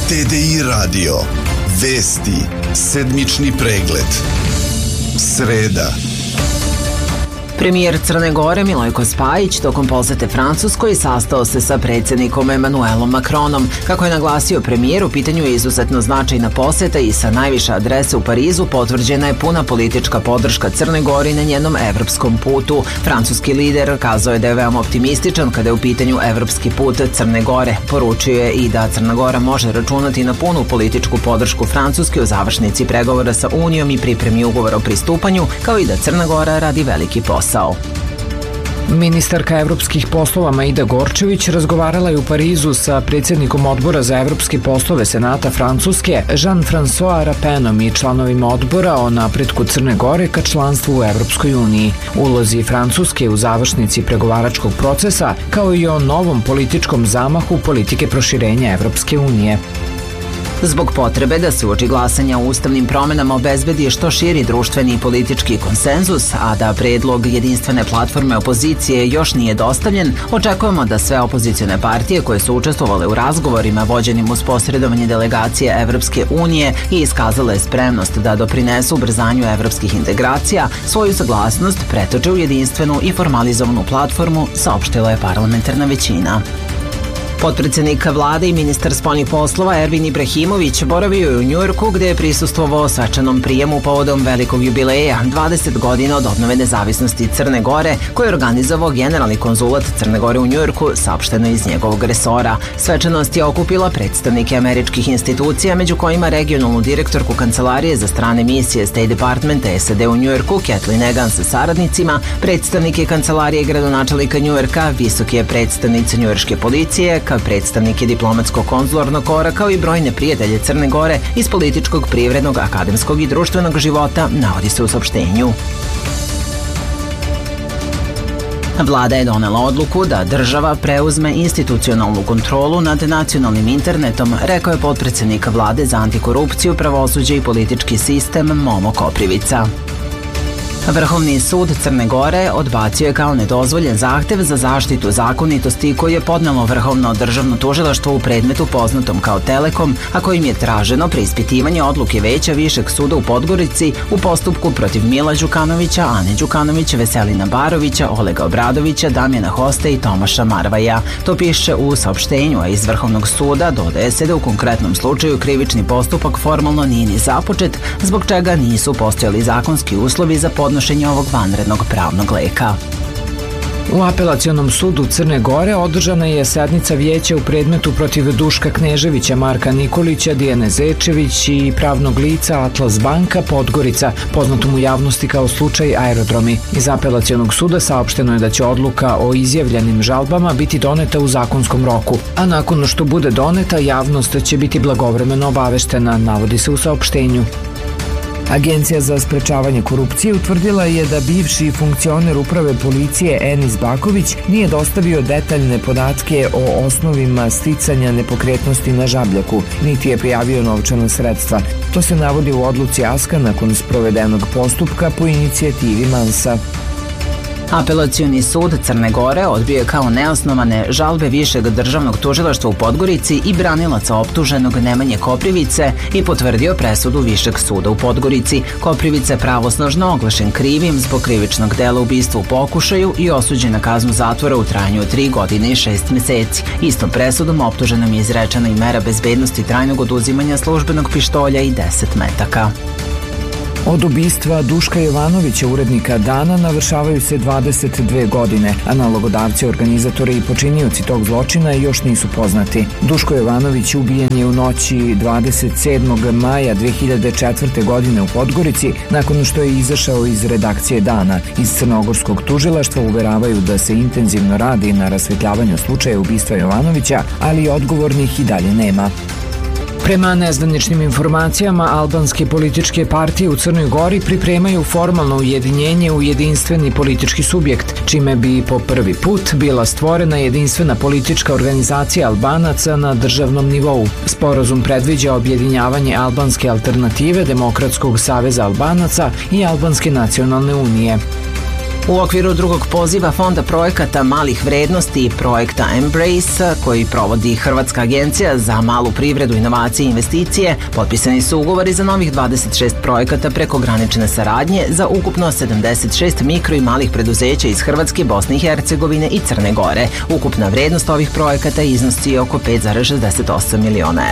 TDI Radio. Vesti. Sedmični pregled. Sreda. Premijer Crne Gore Milojko Spajić tokom posete Francuskoj sastao se sa predsjednikom Emanuelom Macronom. Kako je naglasio premijer, u pitanju je izuzetno značajna poseta i sa najviše adrese u Parizu potvrđena je puna politička podrška Crnoj Gori na njenom evropskom putu. Francuski lider kazao je da je veoma optimističan kada je u pitanju evropski put Crne Gore. Poručio je i da Crna Gora može računati na punu političku podršku Francuske u završnici pregovora sa Unijom i pripremi ugovora o pristupanju, kao i da Crna Gora radi veliki posao. Ministarka evropskih poslova Maida Gorčević razgovarala je u Parizu sa predsjednikom odbora za evropske poslove Senata Francuske Jean-François Rapenom i članovima odbora o napretku Crne Gore ka članstvu u Evropskoj uniji, ulozi Francuske u završnici pregovaračkog procesa, kao i o novom političkom zamahu politike proširenja Evropske unije. Zbog potrebe da se uoči glasanja o ustavnim promenama obezbedi što širi društveni i politički konsenzus, a da predlog jedinstvene platforme opozicije još nije dostavljen, očekujemo da sve opozicione partije koje su učestvovale u razgovorima vođenim uz posredovanje delegacije Evropske unije i iskazale spremnost da doprinesu ubrzanju evropskih integracija, svoju saglasnost pretoče u jedinstvenu i formalizovanu platformu, saopštila je parlamentarna većina. Potpredsjednik vlade i ministar spoljnih poslova Ervin Ibrahimović boravio je u Njujorku gde je prisustvovao svečanom prijemu povodom velikog jubileja 20 godina od obnove nezavisnosti Crne Gore koje je organizovao generalni konzulat Crne Gore u Njujorku, saopšteno iz njegovog resora. Svečanost je okupila predstavnike američkih institucija, među kojima regionalnu direktorku Kancelarije za strane misije State Departmenta SAD u Njujorku Kathleen Egan sa saradnicima, predstavnike Kancelarije gradonačelnika Njujorka, visoke predstavnice njujorške policije, predstavnike diplomatsko-konzularnog kora, kao i brojne prijatelje Crne Gore iz političkog, privrednog, akademskog i društvenog života, navodi se u saopštenju. Vlada je donela odluku da država preuzme institucionalnu kontrolu nad nacionalnim internetom, rekao je potpredsjednik vlade za antikorupciju, pravosuđe i politički sistem Momo Koprivica. Vrhovni sud Crne Gore odbacio je kao nedozvoljen zahtev za zaštitu zakonitosti koji je podnelo Vrhovno državno tužilaštvo u predmetu poznatom kao Telekom, a kojim je traženo preispitivanje odluke Veća Višeg suda u Podgorici u postupku protiv Mila Đukanovića, Ane Đukanović, Veselina Barovića, Olega Obradovića, Damjana Hoste i Tomaša Marvaja. To piše u saopštenju, a iz Vrhovnog suda dodaje se da u konkretnom slučaju krivični postupak formalno nije ni započet, zbog čega nisu postojali zakonski uslovi za podnošenje ovog vanrednog pravnog leka. U apelacionom sudu Crne Gore održana je sednica vijeća u predmetu protiv Duška Kneževića, Marka Nikolića, Dijane Zečević i pravnog lica Atlas Banka Podgorica, poznatom u javnosti kao slučaj Aerodromi. Iz apelacionog suda saopšteno je da će odluka o izjavljenim žalbama biti doneta u zakonskom roku, a nakon što bude doneta, javnost će biti blagovremeno obaveštena, navodi se u saopštenju. Agencija za sprečavanje korupcije utvrdila je da bivši funkcioner uprave policije Enis Baković nije dostavio detaljne podatke o osnovima sticanja nepokretnosti na Žabljaku, niti je prijavio novčana sredstva. To se navodi u odluci ASKA nakon sprovedenog postupka po inicijativi Mansa. Apelacioni sud Crne Gore odbio je kao neosnovane žalbe Višeg državnog tužilaštva u Podgorici i branilaca optuženog Nemanje Koprivice i potvrdio presudu Višeg suda u Podgorici. Koprivica je pravosnažno oglašen krivim zbog krivičnog dela ubistva u pokušaju i osuđen na kaznu zatvora u trajanju od 3 godine i 6 meseci. Istom presudom optuženom je izrečena i mera bezbednosti trajnog oduzimanja službenog pištolja i 10 metaka. Od ubistva Duška Jovanovića, urednika Dana, navršavaju se 22 godine, a nalogodavci, organizatori i počinioci tog zločina još nisu poznati. Duško Jovanović ubijen je u noći 27. maja 2004. godine u Podgorici, nakon što je izašao iz redakcije Dana. Iz crnogorskog tužilaštva uveravaju da se intenzivno radi na rasvetljavanju slučaja ubistva Jovanovića, ali odgovornih i dalje nema. Prema nezvaničnim informacijama, albanske političke partije u Crnoj Gori pripremaju formalno ujedinjenje u jedinstveni politički subjekt, čime bi po prvi put bila stvorena jedinstvena politička organizacija Albanaca na državnom nivou. Sporazum predviđa objedinjavanje Albanske alternative, Demokratskog saveza Albanaca i Albanske nacionalne unije. U okviru drugog poziva Fonda projekata malih vrednosti i projekta Embrace, koji provodi Hrvatska agencija za malu privredu, inovacije i investicije, potpisani su ugovori za novih 26 projekata prekogranične saradnje za ukupno 76 mikro i malih preduzeća iz Hrvatske, Bosne i Hercegovine i Crne Gore. Ukupna vrednost ovih projekata iznosi oko 5,68 miliona